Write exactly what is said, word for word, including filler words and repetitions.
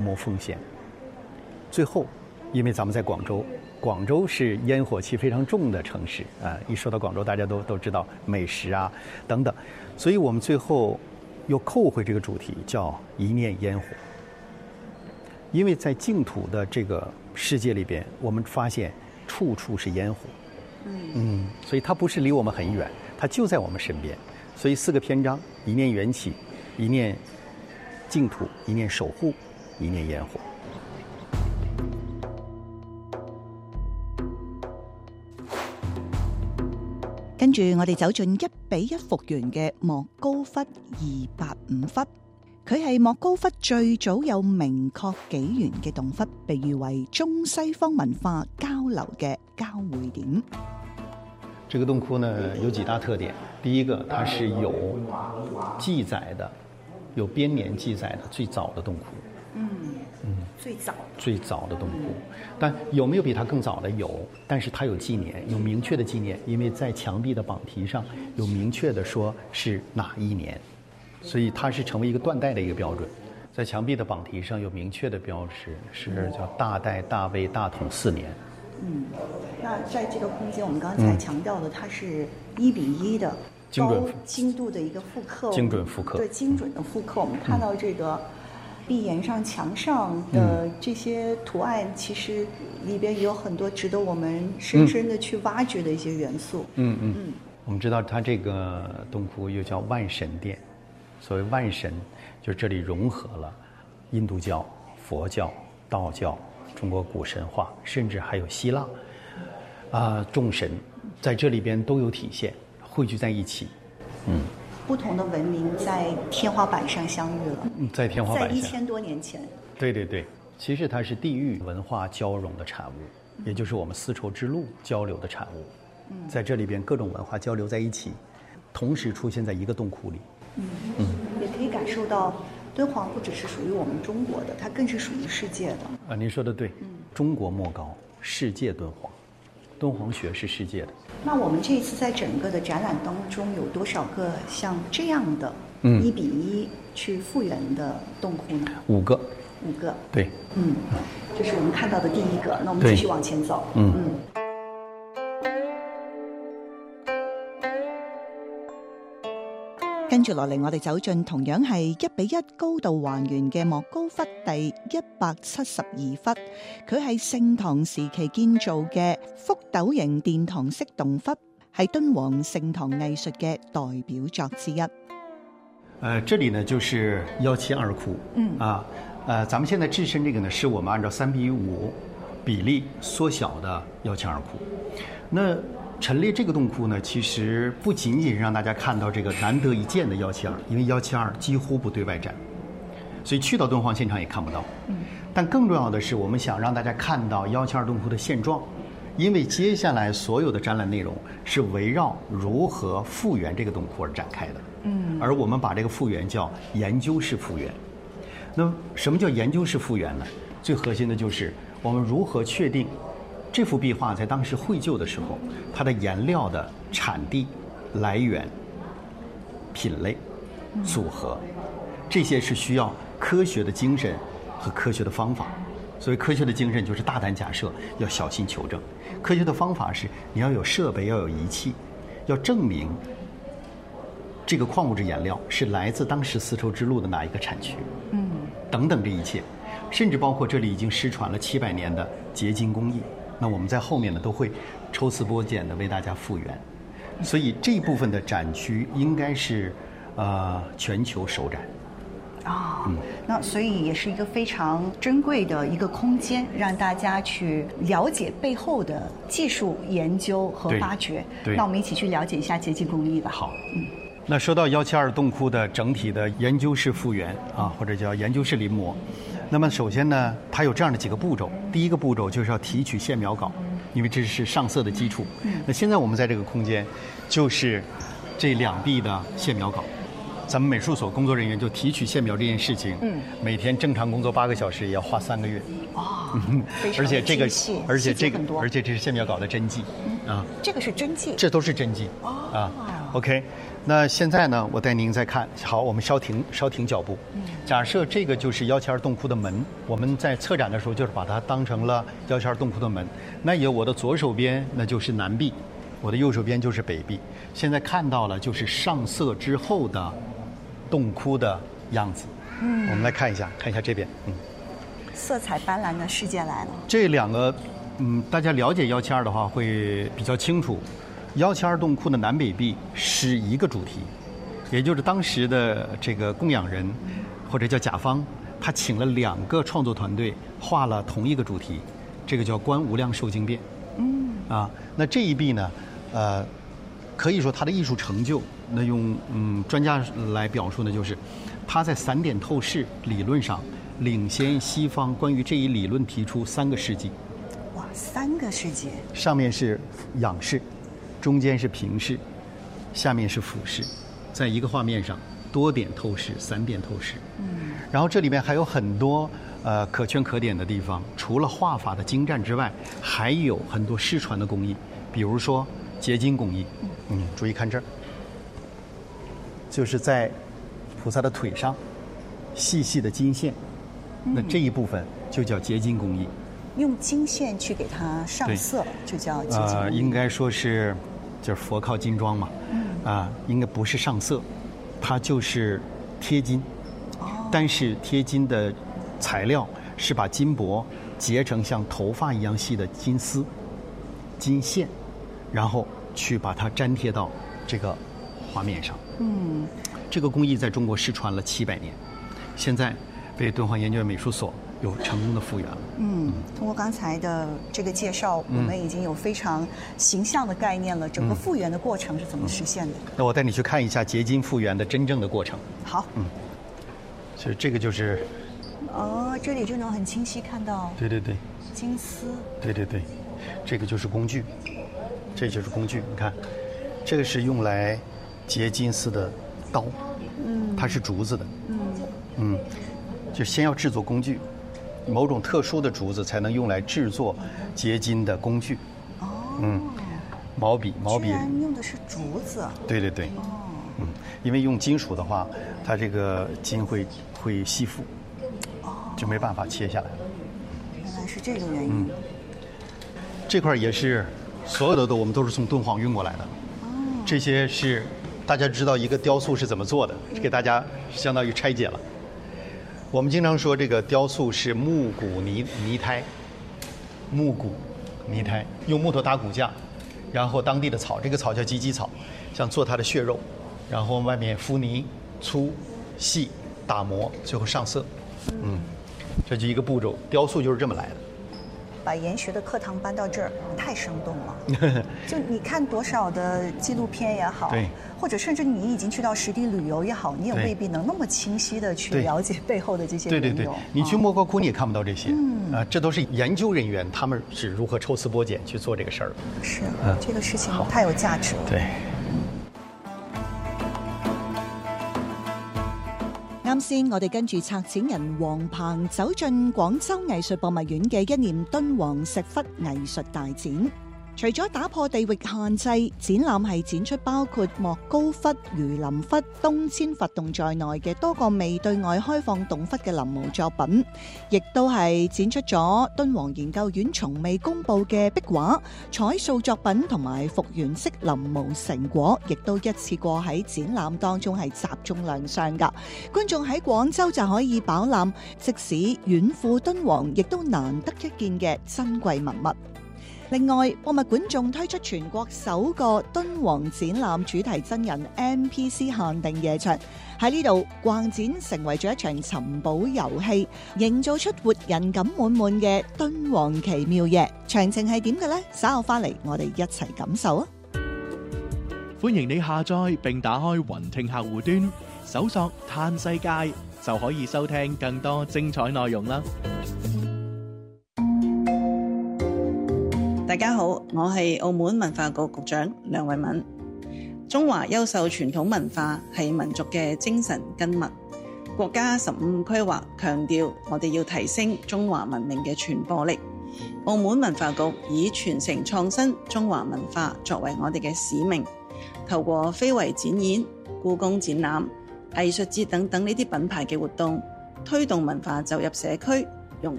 谋奉献。最后，因为咱们在广州，广州是烟火气非常重的城市啊、呃，一说到广州，大家都都知道美食啊等等，所以我们最后又扣回这个主题，叫一念烟火。因为在净土的这个世界里边，我们发现处处是烟火，嗯嗯，所以它不是离我们很远，它就在我们身边。所以四个篇章：一念缘起，一念净土，一念守護，一念煙火。 跟住我哋走進一比一復原嘅莫高窟二八五窟，佢係莫高窟最早有明確紀元嘅洞窟，被譽為中西方文化交流嘅交匯點。 這個洞窟呢有幾大特點，第一個，它是有記載的，有編年記載的最早的洞窟。 嗯嗯，最早最早的洞窟，但有沒有比它更早的？有，但是它有紀年，有明確的紀年，因為在牆壁的榜題上有明確的說是哪一年，所以它是成為一個斷代的一個標準。在牆壁的榜題上有明確的標識，是叫大代大魏大統四年。 嗯，那在這個空間，我們剛才強調的，它是一比一的高精度的一個複刻， 精準複刻， 對，精準的複刻。我們看到這個壁岩上牆上的這些圖案，嗯、其實裏邊也有很多值得我們深深的去挖掘的一些元素。 嗯嗯嗯，我們知道它這個洞窟又叫萬神殿，所謂萬神，就是這裏融合了印度教、佛教、道教、中國古神話，甚至還有希臘啊、呃、眾神在這裏邊都有體現，匯聚在一起。嗯。 不同的文明在天花板上相遇了， 在天花板上， 在一千多年前。 对对对，其實它是地域文化交融的產物，嗯、也就是我們絲綢之路交流的產物。嗯，在這裏邊各種文化交流在一起，同時出現在一個洞窟裏。 嗯嗯，也可以感受到敦煌不只是屬於我們中國的，它更是屬於世界的。 啊，您說的對，嗯，中國莫高，世界敦煌。敦煌學是世界的。 那我們這一次在整個的展覽當中，有多少個像這樣的一比一去復原的洞窟呢？ 五個。 五個。 對。 嗯，這是我們看到的第一個。那我們繼續往前走。嗯。嗯跟住落嚟，我哋走進同樣係一比一高度還原嘅莫高窟第一百七十二窟，佢係盛唐時期建造嘅覆斗形殿堂式洞窟，係敦煌盛唐藝術嘅代表作之一。 呃，這裡呢就是幺七二窟。嗯啊，呃，咱們現在置身這個呢，是我們按照三比五比例縮小的幺七二窟。那陳列這個洞窟呢，其實不僅僅是讓大家看到這個難得一見的幺七二，因為幺七二幾乎不對外展，所以去到敦煌現場也看不到。嗯，但更重要的是，我們想讓大家看到幺七二洞窟的現狀，因為接下來所有的展覽內容是圍繞如何復原這個洞窟而展開的。嗯，而我們把這個復原叫研究式復原。那麼什麼叫研究式復原呢？最核心的就是我們如何確定這幅壁畫在當時繪就的時候，它的顏料的產地、來源、品類、組合，這些是需要科學的精神和科學的方法。所以科學的精神就是大膽假設，要小心求證；科學的方法是你要有設備，要有儀器，要證明這個礦物質顏料是來自當時絲綢之路的哪一個產區，嗯，等等這一切，甚至包括這裡已經失傳了七百年的結晶工藝。那我們在後面呢都會抽絲剝繭的為大家復原，所以這一部分的展區應該是呃全球首展。 啊、哦，嗯，那所以也是一個非常珍貴的一個空間，讓大家去了解背後的技術研究和發掘。對，對，那我們一起去了解一下結晶工藝吧。 好，嗯，那說到幺七二洞窟的整體的研究式復原啊，或者叫研究式臨摹。那麼首先呢，它有這樣的幾個步驟。第一個步驟就是要提取線描稿，因為這是上色的基礎。那現在我們在這個空間，就是這兩壁的線描稿。咱們美術所工作人員就提取線描這件事情，嗯，每天正常工作八個小時，也要花三個月。 哦， 而且這個，而且這個，而且這是線描稿的真跡，啊， 這個是真跡， 這都是真跡。啊，OK。 那现在呢，我带您再看，好，我们稍停稍停脚步。假设这个就是幺七二洞窟的门，我们在策展的时候就是把它当成了幺七二洞窟的门。那有我的左手边那就是南壁，我的右手边就是北壁。现在看到了就是上色之后的洞窟的样子。嗯，我们来看一下，看一下这边。嗯， 色彩斑斓的世界来了。 这两个，嗯，大家了解幺七二的话会比较清楚。幺七二洞窟的南北壁是一个主题，也就是当时的这个供养人或者叫甲方，他请了两个创作团队画了同一个主题，这个叫观无量寿经变。嗯，啊，那这一壁呢，呃，可以说它的艺术成就，那用嗯专家来表述呢，就是它在散点透视理论上领先西方，关于这一理论提出三个世纪。 哇，三个世纪！ 上面是仰视。中间是平视，下面是俯视，在一个画面上多点透视、散点透视。嗯，然后这里面还有很多呃可圈可点的地方，除了画法的精湛之外，还有很多失传的工艺，比如说结晶工艺。嗯，注意看这儿，就是在菩萨的腿上细细的金线，那这一部分就叫结晶工艺。 用金线去给它上色，就叫结晶工艺。 呃，应该说是。就是佛靠金装嘛，嗯、啊，应该不是上色，它就是贴金，哦、但是贴金的材料是把金箔结成像头发一样细的金丝、金线，然后去把它粘贴到这个画面上。嗯，这个工艺在中国失传了七百年，现在被敦煌研究院美术所有成功的复原了。 嗯，通过刚才的这个介绍，我们已经有非常形象的概念了。整个复原的过程是怎么实现的？ 那我带你去看一下结晶复原的真正的过程。 好。 嗯，所以这个就是。 哦，这里就能很清晰看到。 对对对。 金丝。 对对对，这个就是工具，这就是工具。你看，这个是用来结金丝的刀，嗯，它是竹子的，嗯嗯，就先要制作工具。某种特殊的竹子才能用来制作结晶的工具。哦，嗯，毛笔，毛笔。居然用的是竹子。 对对对。哦，嗯，因为用金属的话，它这个筋会会吸附，哦，就没办法切下来。 原来是这个原因。 嗯，这块也是，所有的都我们都是从敦煌运过来的。哦，这些是大家知道一个雕塑是怎么做的，给大家相当于拆解了。我们经常说这个雕塑是木骨泥泥胎，木骨泥胎，用木头搭骨架，然后当地的草，这个草叫芨芨草，像做它的血肉，然后外面敷泥，粗细打磨，最后上色。嗯，这就一个步骤，雕塑就是这么来的。 把研学的课堂搬到这儿，太生动了。就你看多少的纪录片也好， 对， 或者甚至你已经去到实地旅游也好，你也未必能那么清晰的去了解背后的这些缘由。对对对，你去莫高窟你也看不到这些。嗯啊，这都是研究人员他们是如何抽丝剥茧去做这个事儿。 是，嗯、这个事情太有价值了。 对。 啱先，我哋跟住策展人黃鵬走進廣州藝術博物院嘅一念敦煌石窟藝術大展。除咗打破地域限制，展覽係展出包括莫高窟、魚林窟、東遷佛洞在內嘅多個未對外開放洞窟嘅臨摹作品，亦都係展出咗敦煌研究院從未公佈嘅壁畫、彩塑作品同埋復原式臨摹成果，亦都一次過喺展覽當中係集中亮相㗎。觀眾喺廣州就可以飽覽，即使遠赴敦煌，亦都難得一見嘅珍貴文物。另外，博物館仲推出全國首個敦煌展覽主題真人 N P C 限定夜場，喺呢度逛展成為咗一場尋寶遊戲，營造出活人感滿滿嘅敦煌奇妙夜。詳情係點嘅呢？稍後翻嚟我哋一齊感受啊！ 歡迎你下載並打開雲聽客戶端，搜索嘆世界就可以收聽更多精彩內容啦！ 大家好，我係澳門文化局局長梁慧敏。中華優秀傳統文化係民族嘅精神根脈。國家十五規劃強調，我哋要提升中華文明嘅傳播力。澳門文化局以傳承創新中華文化作為我哋嘅使命，透過非遺展演、 故宮展覽、藝術節等等呢啲品牌嘅活動，推動文化走入社區，